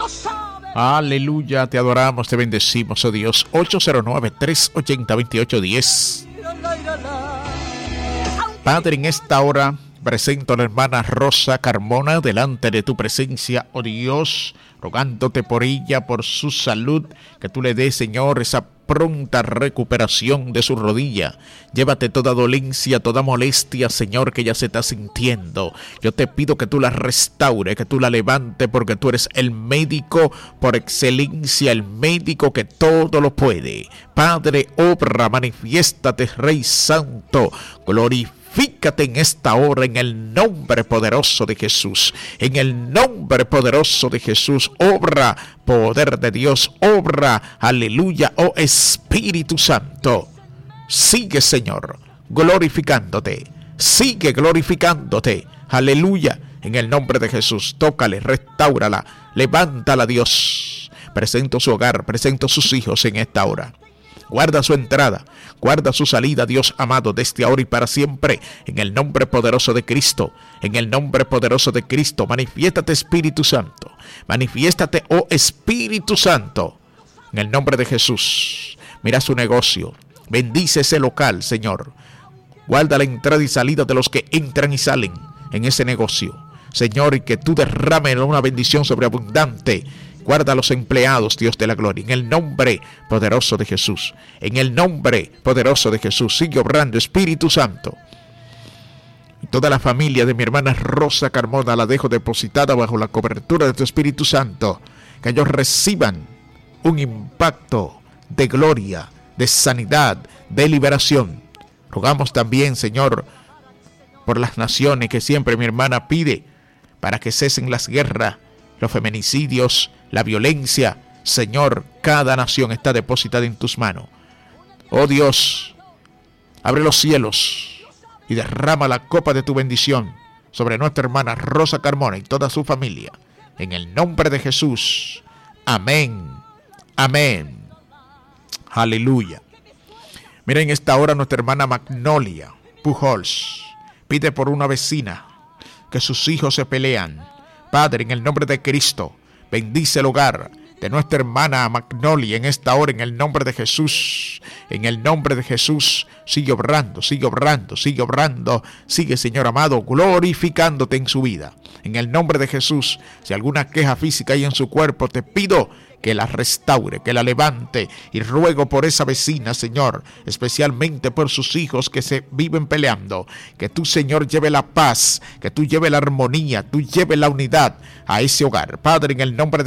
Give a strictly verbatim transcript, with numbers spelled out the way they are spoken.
Aleluya, te adoramos, te bendecimos, oh Dios. ocho cero nueve, tres ochenta, veintiocho diez. Padre, en esta hora presento a la hermana Rosa Carmona delante de tu presencia, oh Dios, rogándote por ella, por su salud, que tú le des, Señor, esa pronta recuperación de su rodilla. Llévate toda dolencia, toda molestia, Señor, que ella se está sintiendo. Yo te pido que tú la restaures, que tú la levantes, porque tú eres el médico por excelencia, el médico que todo lo puede. Padre, obra, manifiéstate, Rey Santo, glorifica. Fíjate en esta hora en el nombre poderoso de Jesús, en el nombre poderoso de Jesús, obra, poder de Dios, obra, aleluya, oh Espíritu Santo. Sigue, Señor, glorificándote, sigue glorificándote, aleluya, en el nombre de Jesús. Tócale, restáurala, levántala, Dios. Presento su hogar, presento sus hijos en esta hora. Guarda su entrada, guarda su salida, Dios amado, desde ahora y para siempre, en el nombre poderoso de Cristo, en el nombre poderoso de Cristo. Manifiéstate, Espíritu Santo, manifiéstate, oh Espíritu Santo, en el nombre de Jesús. Mira su negocio, bendice ese local, Señor. Guarda la entrada y salida de los que entran y salen en ese negocio, Señor, y que tú derrames una bendición sobreabundante. Guarda a los empleados, Dios de la gloria, en el nombre poderoso de Jesús. En el nombre poderoso de Jesús. Sigue obrando, Espíritu Santo. Y toda la familia de mi hermana Rosa Carmona la dejo depositada bajo la cobertura de tu Espíritu Santo. Que ellos reciban un impacto de gloria, de sanidad, de liberación. Rogamos también, Señor, por las naciones que siempre mi hermana pide, para que cesen las guerras, los feminicidios, la violencia. Señor, cada nación está depositada en tus manos. Oh Dios, abre los cielos y derrama la copa de tu bendición sobre nuestra hermana Rosa Carmona y toda su familia. En el nombre de Jesús. Amén. Amén. Aleluya. Miren, esta hora nuestra hermana Magnolia Pujols pide por una vecina que sus hijos se pelean. Padre, en el nombre de Cristo, bendice el hogar de nuestra hermana Magnolia en esta hora, en el nombre de Jesús. En el nombre de Jesús, sigue obrando, sigue obrando, sigue obrando. Sigue, Señor amado, glorificándote en su vida. En el nombre de Jesús, si alguna queja física hay en su cuerpo, te pido que la restaure, que la levante, y ruego por esa vecina, Señor, especialmente por sus hijos que se viven peleando, que tú, Señor, lleve la paz, que tú lleve la armonía, tú lleve la unidad a ese hogar. Padre, en el nombre de